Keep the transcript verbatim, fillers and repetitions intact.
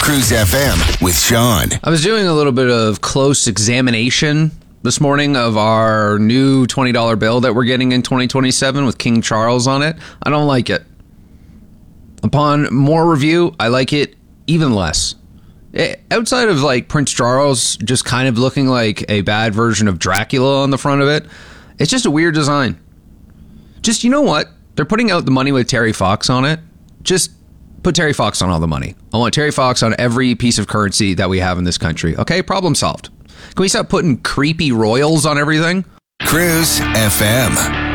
Cruise F M with Sean. I was doing a little bit of close examination this morning of our new twenty dollar bill that we're getting in twenty twenty-seven with King Charles on it. I don't like it. Upon more review, I like it even less. It, outside of like Prince Charles just kind of looking like a bad version of Dracula on the front of it, it's just a weird design. Just, you know what? They're putting out the money with Terry Fox on it. Just put Terry Fox on all the money. I want Terry Fox on every piece of currency that we have in this country. Okay, problem solved. Can we stop putting creepy royals on everything? Cruise F M.